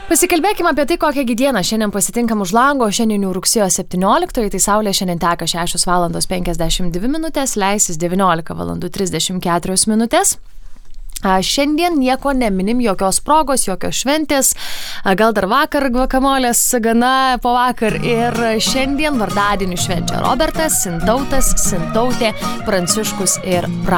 Pasikalbėkime apie tai, kokią dieną šiandien pasitinkam už lango. Šiandien jau rugsėjo 17, tai saulė šiandien teka 6 valandos 52 minutės, leisis 19 valandų 34 minutės. Šiandien nieko neminim, jokios progos, jokios šventės, gal dar vakar gvakamolės gana po vakar ir šiandien vardadienį švenčia Robertas, Sintautas, Sintautė, Pranciškus ir